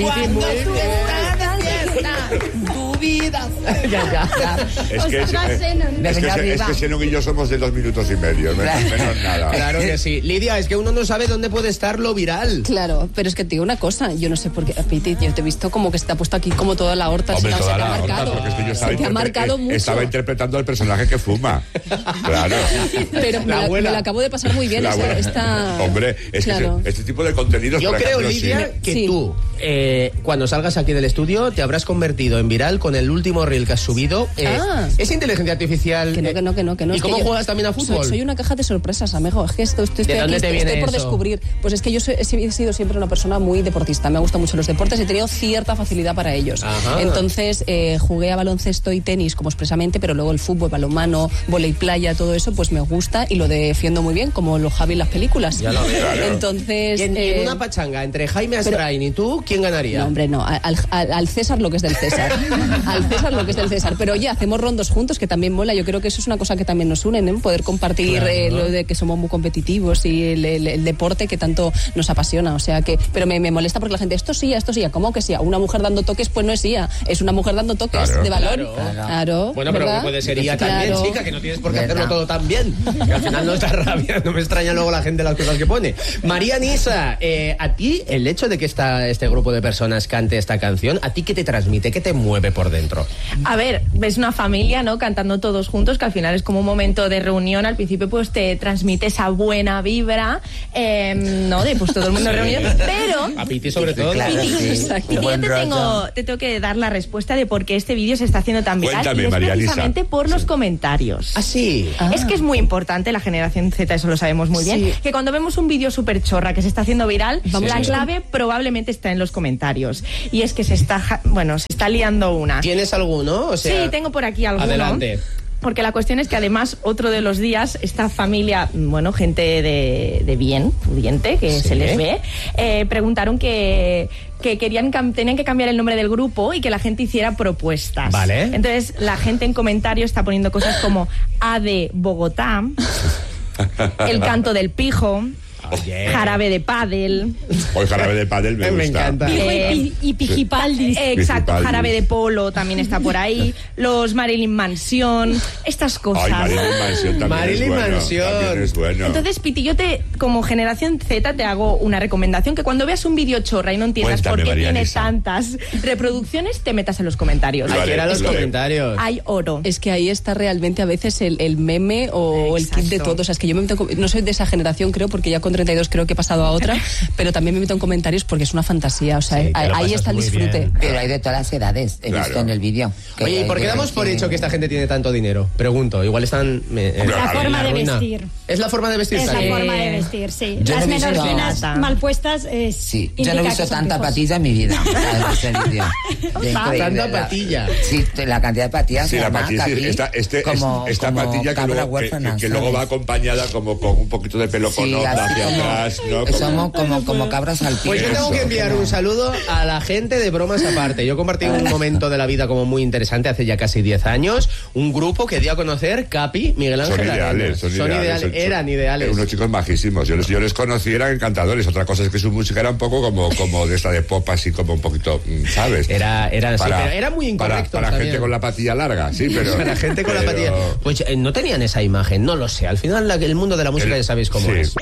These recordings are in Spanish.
Piti, muy bien. Tu vida. Ya. Es que Xenón y yo somos de 2 minutos y medio, menos nada. Claro que sí. Lidia, es que uno no sabe dónde puede estar lo viral. Claro, pero es que te digo una cosa, yo no sé por qué, Piti, yo te he visto como que se te ha puesto aquí como toda la horta. Hombre, se toda te ha la marcado. horta, porque es que yo Se te ha marcado mucho. Estaba interpretando al personaje que fuma. Claro. Pero me la acabo de pasar muy bien. Hombre, es claro. que este tipo de contenidos... Yo creo, Lidia, que tú, cuando salgas aquí del estudio, te habrás convertido en viral con el último reel que has subido. ¿Es inteligencia artificial? Que no. ¿Y cómo juegas también a fútbol? Soy una caja de sorpresas, amigo. Es que estoy por descubrir. Pues es que yo he sido siempre una persona muy deportista. Me gustan mucho los deportes y he tenido cierta facilidad para ellos. Ajá. Entonces, jugué a baloncesto y tenis como expresamente, pero luego el fútbol, balonmano, vóley playa, todo eso, pues me gusta y lo defiendo muy bien, como los Javi en las películas. Ya lo veo. Claro. Entonces... Y en una pachanga entre Jaime Asrain y tú, ¿quién ganaría? No, hombre, no. Al César lo que es del César. Al César lo que es del César. Pero oye, hacemos rondos juntos, que también mola. Yo creo que eso es una cosa que también nos une, ¿no? Poder compartir lo de que somos muy competitivos y el deporte que tanto nos apasiona. O sea que... Pero me molesta porque la gente, esto sí, ¿cómo que sí? Una mujer dando toques, pues no es IA. Es una mujer dando toques de balón. Claro. Bueno, pero ¿verdad? puede ser IA también, chica, que no tienes por qué hacerlo todo tan bien. Que al final no está rabia, no me extraña luego la gente las cosas que pone. María Nisa, a ti el hecho de que este grupo de personas cante esta canción, ¿a ti qué te transmite? ¿Qué te mueve por dentro? A ver, ves una familia, ¿no? Cantando todos juntos, que al final es como un momento de reunión. Al principio pues te transmite esa buena vibra, ¿no? De pues todo el mundo reunido. Pero... A Piti sobre todo. Claro, Piti, yo te tengo que dar la respuesta de por qué este vídeo se está haciendo tan viral. Cuéntame, y es María precisamente por los comentarios. ¿Ah, sí? Es que es muy importante, la generación Z, eso lo sabemos muy bien, que cuando vemos un vídeo súper chorra que se está haciendo viral, la clave probablemente está en los comentarios. Y es que se está liando una. ¿Tienes alguno? O sea, sí, tengo por aquí alguno. Adelante. Porque la cuestión es que además otro de los días esta familia, bueno, gente de bien, pudiente, que se les ve, preguntaron que tenían que cambiar el nombre del grupo y que la gente hiciera propuestas. Vale. Entonces la gente en comentarios está poniendo cosas como A de Bogotá, El canto del pijo, Jarabe de pádel. Hoy jarabe de pádel me gusta. encanta. Y Pijipaldis. Exacto, Pijipaldis. Jarabe de polo también está por ahí. Los Marilyn Mansion, estas cosas. Ay, Marilyn Mansion también Marilyn es bueno. Mansion. También es bueno. Entonces, Piti, yo como generación Z te hago una recomendación, que cuando veas un vídeo chorra y no entiendas Cuéntame, por qué tiene Marianisa. tantas reproducciones, te metas en los comentarios. Hay que ir a los comentarios. Hay oro. Es que ahí está realmente a veces el meme o el kit de todo. O sea, es que yo me meto no soy de esa generación, creo, porque ya con 32 creo que he pasado a otra, pero también me meto en comentarios porque es una fantasía. O sea, ahí está el disfrute. Bien. Pero hay de todas las edades, he visto en el vídeo. Oye, ¿y por qué damos por hecho que esta gente tiene tanto dinero? Pregunto, igual están... La forma de vestir. ¿Es la forma de vestir? Es la también? forma de vestir, sí. Yo Las no he visto- menorquinas mal puestas es... Sí, yo no he visto tanta patilla en mi vida. Tanta patilla. Sí, la cantidad de patillas. Sí, la además, patilla, aquí, esta patilla que luego va acompañada como con un poquito de pelo con onda hacia atrás, ¿no? Somos como cabras al pie. Pues yo tengo que enviar un saludo a la gente de Bromas Aparte. Yo compartí un momento de la vida como muy interesante hace ya casi 10 años. Un grupo que dio a conocer Capi, Miguel Ángel. Son ideales. Eran ideales. Unos chicos majísimos. Yo les conocí, eran encantadores. Otra cosa es que su música era un poco como de esta de pop, así como un poquito, ¿sabes? Era pero era muy incorrecto. Para gente con la patilla larga, sí, pero... Para gente con la patilla... Pues no tenían esa imagen, no lo sé. Al final el mundo de la música ya sabéis cómo es.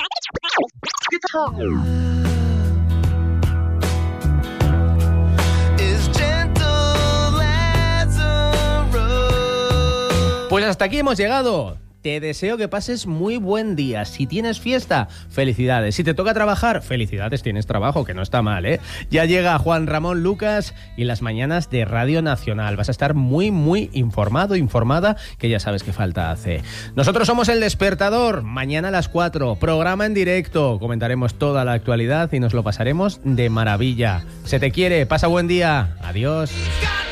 Pues hasta aquí hemos llegado. Te deseo que pases muy buen día. Si tienes fiesta, felicidades. Si te toca trabajar, felicidades, tienes trabajo, que no está mal, ¿eh? Ya llega Juan Ramón Lucas y las mañanas de Radio Nacional. Vas a estar muy, muy informado, informada, que ya sabes qué falta hace. Nosotros somos El Despertador. Mañana a las 4, programa en directo. Comentaremos toda la actualidad y nos lo pasaremos de maravilla. Se te quiere, pasa buen día. Adiós.